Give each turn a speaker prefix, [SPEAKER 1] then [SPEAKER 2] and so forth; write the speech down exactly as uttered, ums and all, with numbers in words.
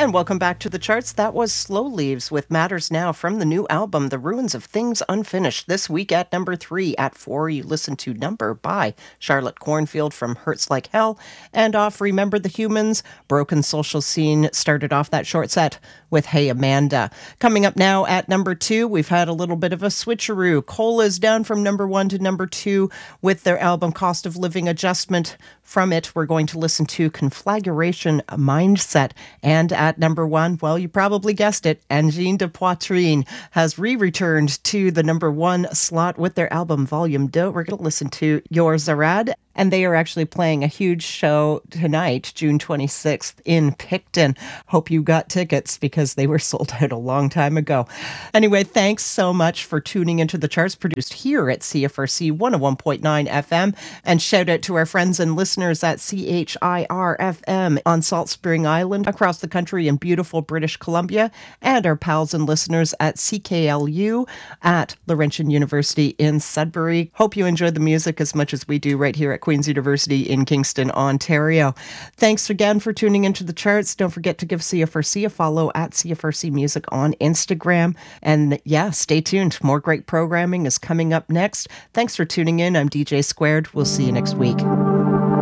[SPEAKER 1] And welcome back to the charts. That was Slow Leaves with Matters Now from the new album, The Ruins of Things Unfinished. This week at number three. At four, you listen to Number by Charlotte Cornfield from Hurts Like Hell. And off Remember the Humans, Broken Social Scene started off that short set with Hey Amanda. Coming up now at number two, we've had a little bit of a switcheroo. Cola is down from number one to number two with their album Cost of Living Adjustment. From it, we're going to listen to Conflagration Mindset. And at number one, well, you probably guessed it, Angine de Poitrine has re-returned to the number one slot with their album Volume deux. We're going to listen to Your Zarad. And they are actually playing a huge show tonight, June twenty-sixth, in Picton. Hope you got tickets because they were sold out a long time ago. Anyway, thanks so much for tuning into the charts produced here at C F R C one oh one point nine F M. And shout out to our friends and listeners at C H I R F M on Salt Spring Island, across the country in beautiful British Columbia, and our pals and listeners at C K L U at Laurentian University in Sudbury. Hope you enjoy the music as much as we do right here at Queen's University in Kingston, Ontario. Thanks again for tuning into the charts. Don't forget to give C F R C a follow at C F R C Music on Instagram. And yeah, stay tuned. More great programming is coming up next. Thanks for tuning in. I'm D J Squared. We'll see you next week.